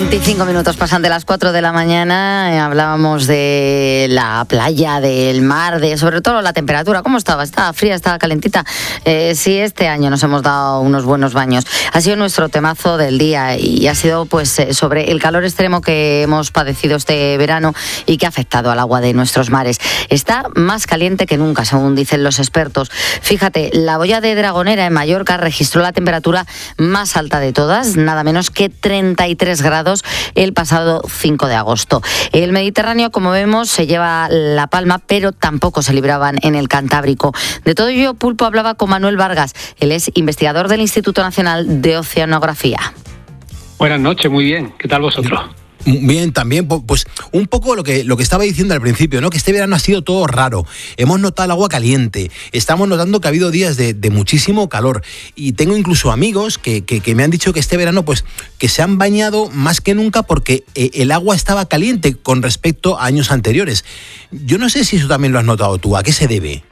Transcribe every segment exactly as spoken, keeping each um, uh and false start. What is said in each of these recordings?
veinticinco minutos pasan de las cuatro de la mañana. Eh, hablábamos de la playa, del mar, de sobre todo la temperatura. ¿Cómo estaba? ¿Estaba fría? ¿Estaba calentita? Eh, sí, este año nos hemos dado unos buenos baños. Ha sido nuestro temazo del día y ha sido pues eh, sobre el calor extremo que hemos padecido este verano y que ha afectado al agua de nuestros mares. Está más caliente que nunca, según dicen los expertos. Fíjate, la boya de Dragonera en Mallorca registró la temperatura más alta de todas, nada menos que treinta y tres grados el pasado cinco de agosto. El Mediterráneo, como vemos, se lleva la palma, pero tampoco se libraban en el Cantábrico. De todo ello, Pulpo hablaba con Manuel Vargas. Él es investigador del Instituto Nacional de Oceanografía. Buenas noches, muy bien. ¿Qué tal vosotros? Bien, también, pues un poco lo que, lo que estaba diciendo al principio, ¿no? Que este verano ha sido todo raro. Hemos notado el agua caliente, estamos notando que ha habido días de, de muchísimo calor. Y tengo incluso amigos que, que, que me han dicho que este verano, pues, que se han bañado más que nunca porque eh, el agua estaba caliente con respecto a años anteriores. Yo no sé si eso también lo has notado tú. ¿A qué se debe?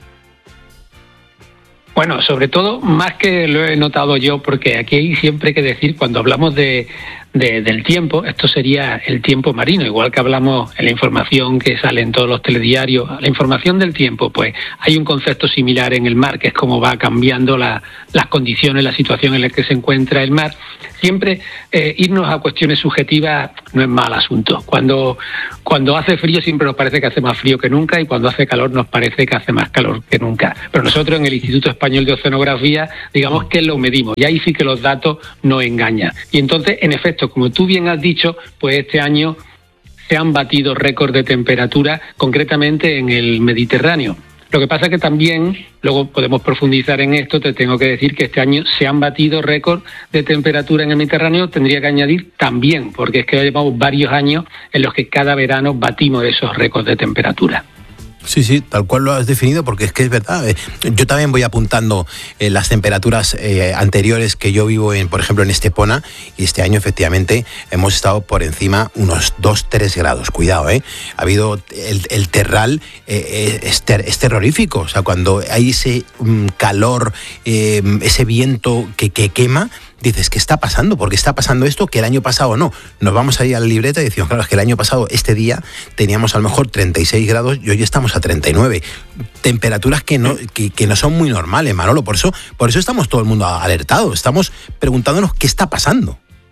Bueno, sobre todo, más que lo he notado yo, porque aquí hay siempre que decir, cuando hablamos de, de, del tiempo, esto sería el tiempo marino, igual que hablamos en la información que sale en todos los telediarios, la información del tiempo, pues hay un concepto similar en el mar, que es cómo va cambiando la, las condiciones, la situación en la que se encuentra el mar. Siempre eh, irnos a cuestiones subjetivas no es mal asunto. Cuando, cuando hace frío siempre nos parece que hace más frío que nunca y cuando hace calor nos parece que hace más calor que nunca. Pero nosotros en el Instituto Español de Oceanografía, digamos que lo medimos y ahí sí que los datos nos engañan. Y entonces, en efecto, como tú bien has dicho, pues este año se han batido récords de temperatura, concretamente en el Mediterráneo. Lo que pasa es que también, luego podemos profundizar en esto, te tengo que decir que este año se han batido récords de temperatura en el Mediterráneo, tendría que añadir también, porque es que llevamos varios años en los que cada verano batimos esos récords de temperatura. Sí, sí, tal cual lo has definido, porque es que es verdad. Yo también voy apuntando eh, las temperaturas eh, anteriores que yo vivo, en, por ejemplo, en Estepona, y este año efectivamente hemos estado por encima unos dos tres grados. Cuidado, ¿eh? Ha habido el, el terral, eh, es, ter, es terrorífico. O sea, cuando hay ese um, calor, eh, ese viento que, que quema, dices, ¿qué está pasando? ¿Por qué está pasando esto? Que el año pasado no. Nos vamos ahí a la libreta y decimos, claro, es que el año pasado, este día, teníamos a lo mejor treinta y seis grados y hoy estamos a treinta y nueve. Temperaturas que no, que, que no son muy normales, Manolo. Por eso, por eso estamos todo el mundo alertado. Estamos preguntándonos qué está pasando.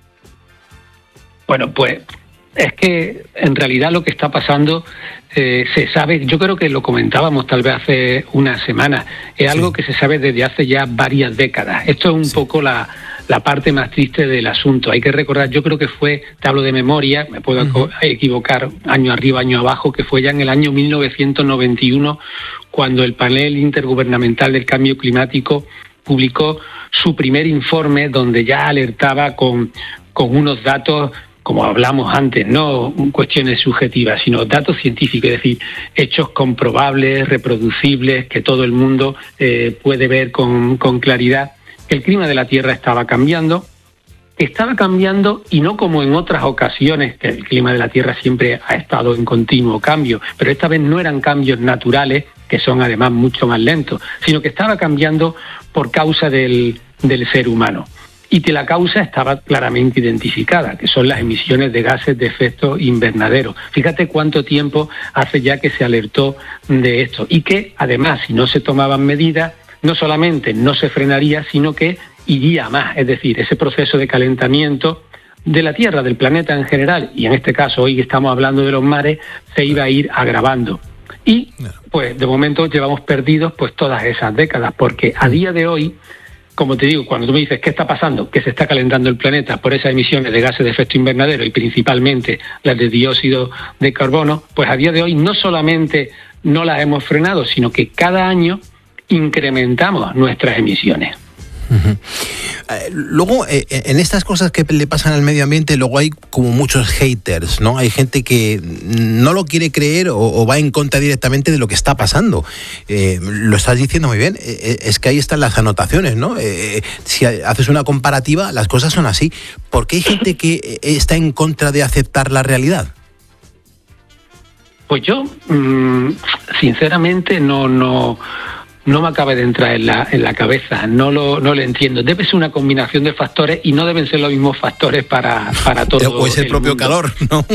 Bueno, pues es que en realidad lo que está pasando eh, se sabe, yo creo que lo comentábamos tal vez hace una semana, es algo sí. que se sabe desde hace ya varias décadas. Esto es un sí. poco la, la parte más triste del asunto. Hay que recordar, yo creo que fue, te hablo de memoria, me puedo uh-huh. equivocar año arriba, año abajo, que fue ya en el año mil novecientos noventa y uno cuando el panel intergubernamental del cambio climático publicó su primer informe donde ya alertaba con, con unos datos, como hablamos antes, no cuestiones subjetivas, sino datos científicos, es decir, hechos comprobables, reproducibles, que todo el mundo eh, puede ver con, con claridad, que el clima de la Tierra estaba cambiando, estaba cambiando y no como en otras ocasiones, que el clima de la Tierra siempre ha estado en continuo cambio, pero esta vez no eran cambios naturales, que son además mucho más lentos, sino que estaba cambiando por causa del, del ser humano. Y que la causa estaba claramente identificada, que son las emisiones de gases de efecto invernadero. Fíjate cuánto tiempo hace ya que se alertó de esto y que, además, si no se tomaban medidas, no solamente no se frenaría, sino que iría más. Es decir, ese proceso de calentamiento de la Tierra, del planeta en general, y en este caso hoy que estamos hablando de los mares, se iba a ir agravando. Y, pues, de momento llevamos perdidos pues todas esas décadas, porque a día de hoy, como te digo, cuando tú me dices, ¿qué está pasando? Que se está calentando el planeta por esas emisiones de gases de efecto invernadero y principalmente las de dióxido de carbono, pues a día de hoy no solamente no las hemos frenado, sino que cada año incrementamos nuestras emisiones. Uh-huh. Eh, luego, eh, en estas cosas que le pasan al medio ambiente, luego hay como muchos haters, ¿no? Hay gente que no lo quiere creer o, o va en contra directamente de lo que está pasando. Eh, lo estás diciendo muy bien, eh, es que ahí están las anotaciones, ¿no? Eh, si haces una comparativa, las cosas son así. ¿Por qué hay gente que está en contra de aceptar la realidad? Pues yo, mmm, sinceramente, no... no no me acaba de entrar en la, en la cabeza, no lo, no lo entiendo. Debe ser una combinación de factores y no deben ser los mismos factores para, para todo. O es el, el propio mundo. Calor, ¿no?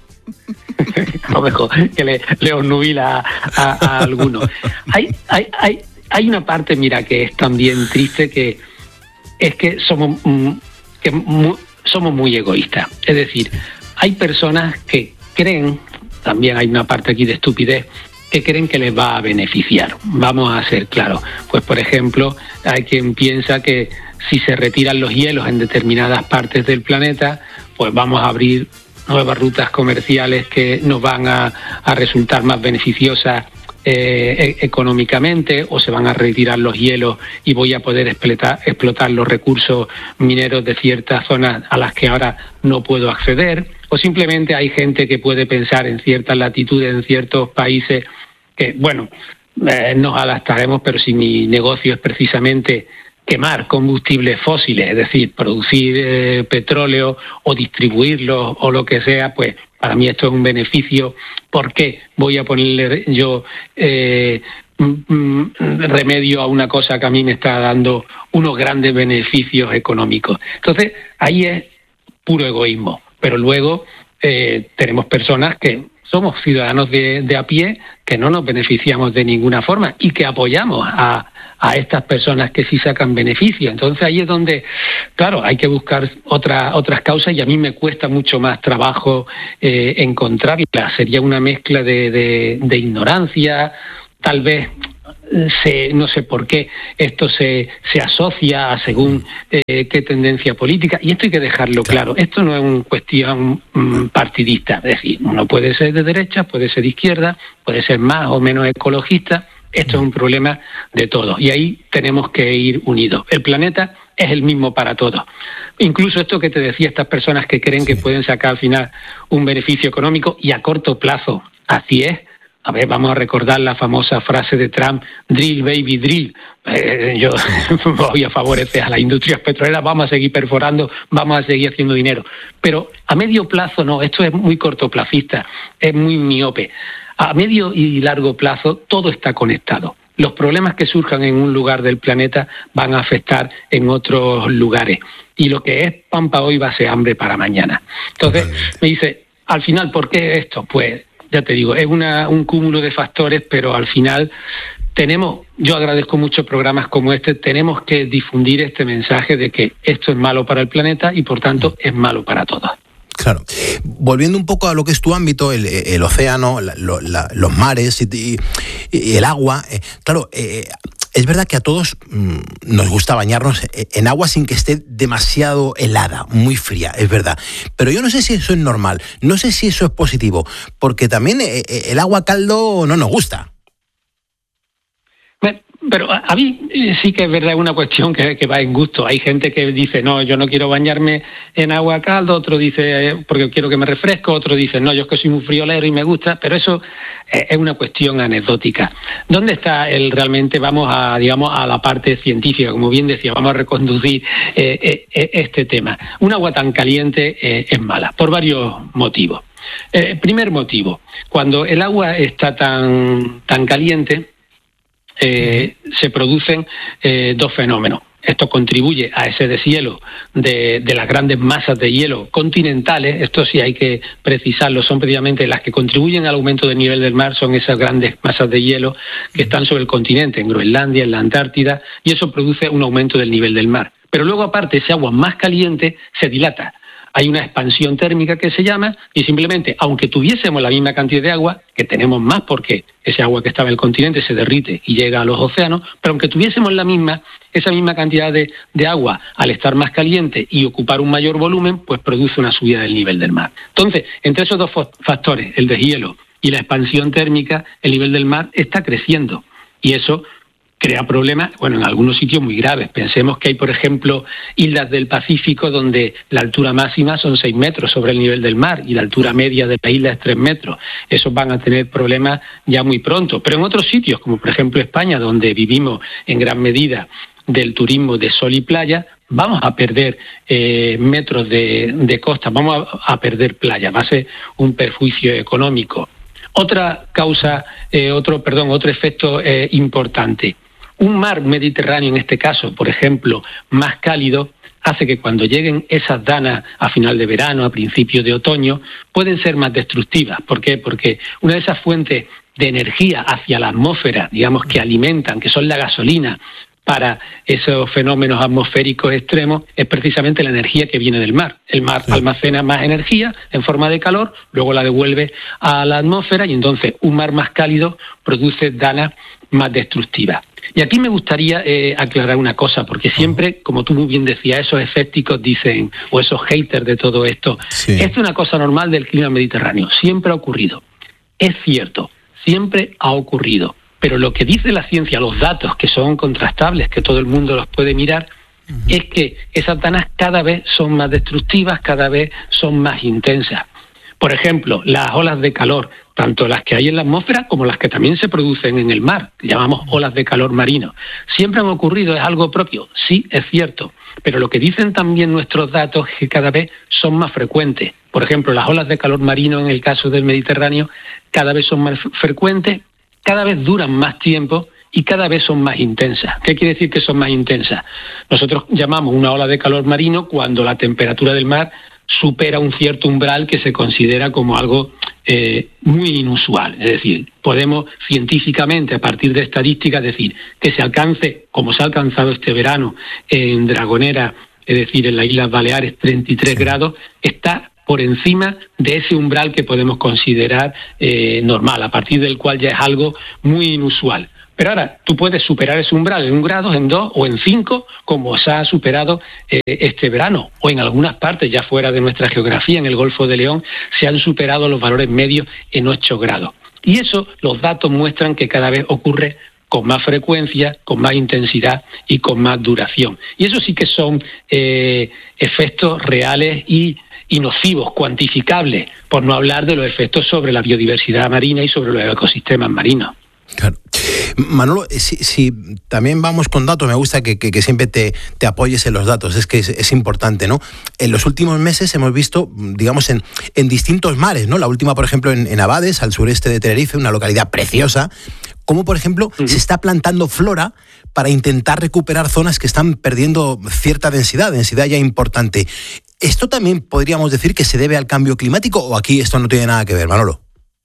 A lo mejor que le, le obnubila a, a algunos. Hay, hay, hay, hay una parte, mira, que es también triste, que es que somos, que muy, somos muy egoístas. Es decir, hay personas que creen, también hay una parte aquí de estupidez, que creen que les va a beneficiar. Vamos a ser claros. Pues, por ejemplo, hay quien piensa que si se retiran los hielos en determinadas partes del planeta, pues vamos a abrir nuevas rutas comerciales que nos van a, a resultar más beneficiosas eh, económicamente, o se van a retirar los hielos y voy a poder explotar, explotar los recursos mineros de ciertas zonas a las que ahora no puedo acceder, o simplemente hay gente que puede pensar en ciertas latitudes, en ciertos países, que, bueno, eh, nos adaptaremos, pero si mi negocio es precisamente quemar combustibles fósiles, es decir, producir eh, petróleo o distribuirlo o lo que sea, pues para mí esto es un beneficio. ¿Por qué voy a ponerle yo eh, remedio a una cosa que a mí me está dando unos grandes beneficios económicos? Entonces, ahí es puro egoísmo. Pero luego eh, tenemos personas que somos ciudadanos de, de a pie, que no nos beneficiamos de ninguna forma y que apoyamos a, a estas personas que sí sacan beneficio. Entonces ahí es donde, claro, hay que buscar otra, otras causas, y a mí me cuesta mucho más trabajo eh, encontrarlas. Sería una mezcla de, de, de ignorancia, tal vez. Se, no sé por qué esto se, se asocia a según eh, qué tendencia política, y esto hay que dejarlo claro. Esto no es una cuestión mm, partidista, es decir, uno puede ser de derecha, puede ser de izquierda, puede ser más o menos ecologista. Esto es un problema de todos y ahí tenemos que ir unidos. El planeta es el mismo para todos. Incluso esto que te decía, estas personas que creen que pueden sacar al final un beneficio económico y a corto plazo, así es. A ver, vamos a recordar la famosa frase de Trump, drill, baby, drill. Eh, yo voy a favorecer a las industrias petroleras, vamos a seguir perforando, vamos a seguir haciendo dinero. Pero a medio plazo no, esto es muy cortoplacista, es muy miope. A medio y largo plazo todo está conectado. Los problemas que surjan en un lugar del planeta van a afectar en otros lugares. Y lo que es pan para hoy va a ser hambre para mañana. Entonces, me dice, al final, ¿por qué esto? Pues ya te digo, es una, un cúmulo de factores, pero al final tenemos, yo agradezco mucho programas como este, tenemos que difundir este mensaje de que esto es malo para el planeta y por tanto es malo para todos. Claro. Volviendo un poco a lo que es tu ámbito, el, el océano, la, la, los mares y, y, y el agua, eh, claro, eh, es verdad que a todos mmm, nos gusta bañarnos en agua sin que esté demasiado helada, muy fría, es verdad. Pero yo no sé si eso es normal, no sé si eso es positivo, porque también eh, el agua caldo no nos gusta. Pero a, a mí sí que es verdad, una cuestión que, que va en gusto. Hay gente que dice, no, yo no quiero bañarme en agua caldo, otro dice, porque quiero que me refresco, otro dice, no, yo es que soy muy friolero y me gusta, pero eso es una cuestión anecdótica. ¿Dónde está el realmente, vamos a, digamos, a la parte científica, como bien decía, vamos a reconducir eh, eh, este tema? Un agua tan caliente eh, es mala, por varios motivos. Eh, primer motivo, cuando el agua está tan, tan caliente, Eh, se producen eh, dos fenómenos. Esto contribuye a ese deshielo de, de las grandes masas de hielo continentales. Esto sí hay que precisarlo, son precisamente las que contribuyen al aumento del nivel del mar, son esas grandes masas de hielo que están sobre el continente, en Groenlandia, en la Antártida, y eso produce un aumento del nivel del mar. Pero luego, aparte, ese agua más caliente se dilata. Hay una expansión térmica que se llama, y simplemente, aunque tuviésemos la misma cantidad de agua, que tenemos más porque ese agua que estaba en el continente se derrite y llega a los océanos, pero aunque tuviésemos la misma, esa misma cantidad de, de agua, al estar más caliente y ocupar un mayor volumen, pues produce una subida del nivel del mar. Entonces, entre esos dos factores, el deshielo y la expansión térmica, el nivel del mar está creciendo, y eso crea problemas, bueno, en algunos sitios muy graves. Pensemos que hay, por ejemplo, islas del Pacífico donde la altura máxima son seis metros sobre el nivel del mar y la altura media de la isla es tres metros. Esos van a tener problemas ya muy pronto. Pero en otros sitios, como por ejemplo España, donde vivimos en gran medida del turismo de sol y playa, vamos a perder eh, metros de, de costa, vamos a, a perder playa, va a ser un perjuicio económico. Otra causa, eh, otro, perdón, otro efecto eh, importante. Un mar Mediterráneo, en este caso, por ejemplo, más cálido, hace que cuando lleguen esas danas a final de verano, a principios de otoño, pueden ser más destructivas. ¿Por qué? Porque una de esas fuentes de energía hacia la atmósfera, digamos, que alimentan, que son la gasolina para esos fenómenos atmosféricos extremos, es precisamente la energía que viene del mar. El mar sí. almacena más energía en forma de calor, luego la devuelve a la atmósfera y entonces un mar más cálido produce danas más destructivas. Y aquí me gustaría eh, aclarar una cosa, porque siempre, como tú muy bien decías, esos escépticos dicen, o esos haters de todo esto, sí. esto es una cosa normal del clima mediterráneo, siempre ha ocurrido. Es cierto, siempre ha ocurrido. Pero lo que dice la ciencia, los datos que son contrastables, que todo el mundo los puede mirar, uh-huh. es que esas danas cada vez son más destructivas, cada vez son más intensas. Por ejemplo, las olas de calor, tanto las que hay en la atmósfera como las que también se producen en el mar, que llamamos olas de calor marino. Siempre han ocurrido, es algo propio, sí, es cierto, pero lo que dicen también nuestros datos es que cada vez son más frecuentes. Por ejemplo, las olas de calor marino en el caso del Mediterráneo cada vez son más frecuentes, cada vez duran más tiempo y cada vez son más intensas. ¿Qué quiere decir que son más intensas? Nosotros llamamos una ola de calor marino cuando la temperatura del mar supera un cierto umbral que se considera como algo eh, muy inusual. Es decir, podemos científicamente, a partir de estadísticas, decir que se alcance, como se ha alcanzado este verano en Dragonera, es decir, en las Islas Baleares, treinta y tres grados, está por encima de ese umbral que podemos considerar eh, normal, a partir del cual ya es algo muy inusual. Pero ahora, tú puedes superar ese umbral en un grado, en dos o en cinco, como se ha superado eh, este verano, o en algunas partes, ya fuera de nuestra geografía, en el Golfo de León, se han superado los valores medios en ocho grados. Y eso, los datos muestran que cada vez ocurre con más frecuencia, con más intensidad y con más duración. Y eso sí que son eh, efectos reales y y nocivos, cuantificables, por no hablar de los efectos sobre la biodiversidad marina y sobre los ecosistemas marinos. Claro. Manolo, si, si también vamos con datos, me gusta que, que, que siempre te, te apoyes en los datos, es que es, es importante, ¿no? En los últimos meses hemos visto, digamos, en, en distintos mares, ¿no? La última, por ejemplo, en, en Abades, al sureste de Tenerife, una localidad preciosa, como por ejemplo uh-huh. se está plantando flora para intentar recuperar zonas que están perdiendo cierta densidad, densidad ya importante. ¿Esto también podríamos decir que se debe al cambio climático o aquí esto no tiene nada que ver, Manolo?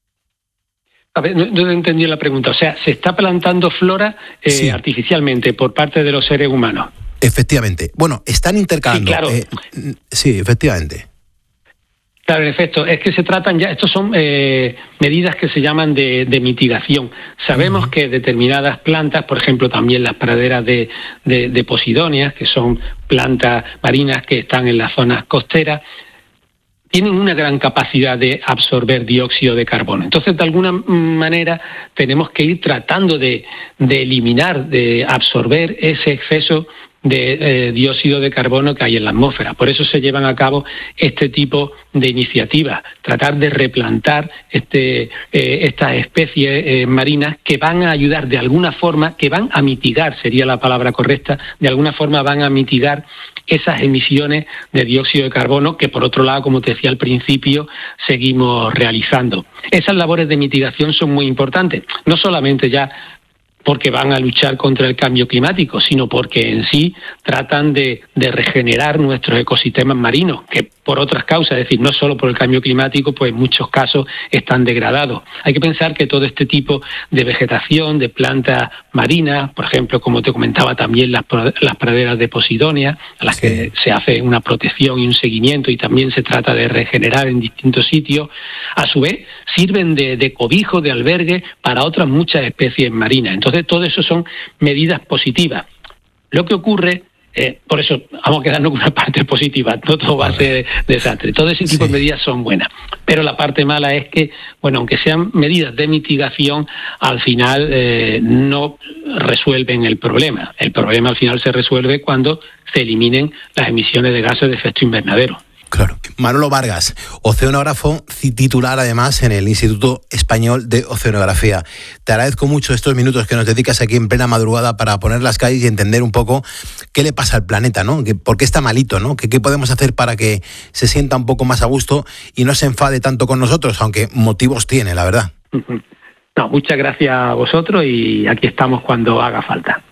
A ver, no, no he entendido la pregunta. O sea, ¿se está plantando flora eh, sí. artificialmente por parte de los seres humanos? Efectivamente. Bueno, están intercalando. Sí, claro. Eh, sí, efectivamente. Claro, en efecto, es que se tratan ya, estos son eh, medidas que se llaman de, de mitigación. Sabemos uh-huh. que determinadas plantas, por ejemplo, también las praderas de, de, de posidonias, que son plantas marinas que están en las zonas costeras, tienen una gran capacidad de absorber dióxido de carbono. Entonces, de alguna manera, tenemos que ir tratando de, de eliminar, de absorber ese exceso de eh, dióxido de carbono que hay en la atmósfera. Por eso se llevan a cabo este tipo de iniciativas, tratar de replantar este, eh, estas especies eh, marinas que van a ayudar de alguna forma, que van a mitigar, sería la palabra correcta, de alguna forma van a mitigar esas emisiones de dióxido de carbono que, por otro lado, como te decía al principio, seguimos realizando. Esas labores de mitigación son muy importantes, no solamente ya porque van a luchar contra el cambio climático, sino porque en sí tratan de, de regenerar nuestros ecosistemas marinos, que por otras causas, es decir, no solo por el cambio climático, pues en muchos casos están degradados. Hay que pensar que todo este tipo de vegetación, de plantas marinas, por ejemplo, como te comentaba también las, las praderas de posidonia, a las sí. que se hace una protección y un seguimiento y también se trata de regenerar en distintos sitios, a su vez sirven de, de cobijo, de albergue para otras muchas especies marinas. Entonces, Entonces, todo eso son medidas positivas. Lo que ocurre, eh, por eso vamos a quedarnos con una parte positiva, no todo va a ser desastre. Todo ese tipo sí. de medidas son buenas. Pero la parte mala es que, bueno, aunque sean medidas de mitigación, al final eh, no resuelven el problema. El problema al final se resuelve cuando se eliminen las emisiones de gases de efecto invernadero. Claro. Manolo Vargas, oceanógrafo, titular además en el Instituto Español de Oceanografía. Te agradezco mucho estos minutos que nos dedicas aquí en plena madrugada para poner las calles y entender un poco qué le pasa al planeta, ¿no? ¿Por qué está malito, ¿no? ¿Qué, qué podemos hacer para que se sienta un poco más a gusto y no se enfade tanto con nosotros, aunque motivos tiene, la verdad? No, muchas gracias a vosotros y aquí estamos cuando haga falta.